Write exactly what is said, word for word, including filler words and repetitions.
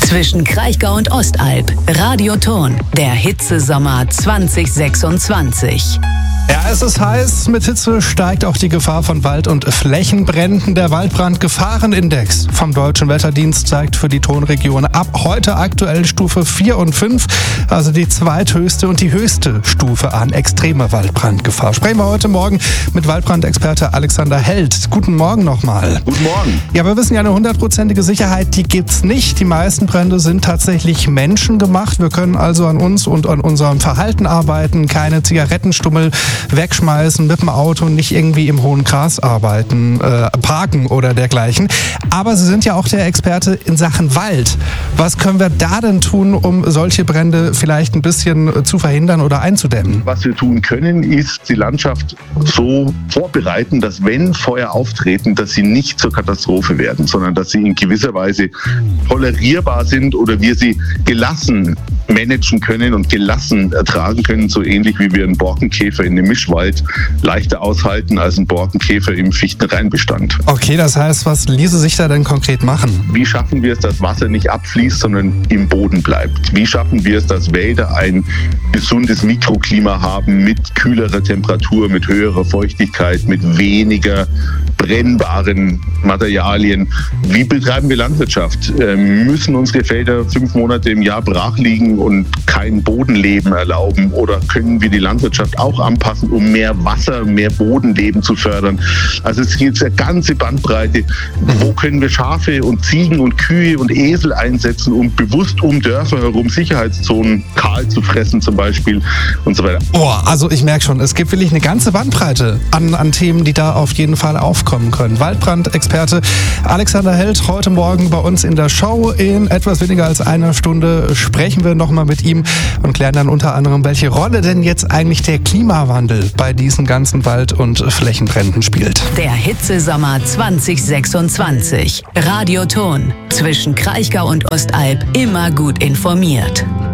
zwischen Kraichgau und Ostalb. Radioton, der Hitzesommer zwanzig sechsundzwanzig. Ja, es ist heiß. Mit Hitze steigt auch die Gefahr von Wald- und Flächenbränden. Der Waldbrandgefahrenindex vom Deutschen Wetterdienst zeigt für die Tonregion ab heute aktuell Stufe vier und fünf, also die zweithöchste und die höchste Stufe an extremer Waldbrandgefahr. Sprechen wir heute Morgen mit Waldbrandexperte Alexander Held. Guten Morgen nochmal. Guten Morgen. Ja, wir wissen ja, eine hundertprozentige Sicherheit, die gibt's nicht. Die meisten Brände sind tatsächlich menschengemacht. Wir können also an uns und an unserem Verhalten arbeiten, keine Zigarettenstummel wegschmeißen, mit dem Auto nicht irgendwie im hohen Gras arbeiten, äh, parken oder dergleichen. Aber Sie sind ja auch der Experte in Sachen Wald. Was können wir da denn tun, um solche Brände vielleicht ein bisschen zu verhindern oder einzudämmen? Was wir tun können, ist die Landschaft so vorbereiten, dass wenn Feuer auftreten, dass sie nicht zur Katastrophe werden, sondern dass sie in gewisser Weise tolerierbar sind oder wir sie gelassen managen können und gelassen ertragen können, so ähnlich wie wir einen Borkenkäfer in einem Mischwald leichter aushalten als ein Borkenkäfer im Fichtenreinbestand. Okay, das heißt, was ließe sich da denn konkret machen? Wie schaffen wir es, dass Wasser nicht abfließt, sondern im Boden bleibt? Wie schaffen wir es, dass Wälder ein gesundes Mikroklima haben mit kühlerer Temperatur, mit höherer Feuchtigkeit, mit weniger brennbaren Materialien? Wie betreiben wir Landwirtschaft? Ähm, müssen unsere Felder fünf Monate im Jahr brach liegen und kein Bodenleben erlauben? Oder können wir die Landwirtschaft auch anpassen, um mehr Wasser, mehr Bodenleben zu fördern? Also es gibt eine ganze Bandbreite. Wo können wir Schafe und Ziegen und Kühe und Esel einsetzen, um bewusst um Dörfer herum Sicherheitszonen kahl zu fressen zum Beispiel und so weiter? Oh, also ich merke schon, es gibt wirklich eine ganze Bandbreite an, an Themen, die da auf jeden Fall aufkommen können. Waldbrandexperte Alexander Held heute Morgen bei uns in der Show. In etwas weniger als einer Stunde sprechen wir nochmal mit ihm und klären dann unter anderem, welche Rolle denn jetzt eigentlich der Klimawandel bei diesen ganzen Wald- und Flächenbränden spielt. Der Hitzesommer zwanzig sechsundzwanzig. Radioton, zwischen Kraichgau und Ostalb immer gut informiert.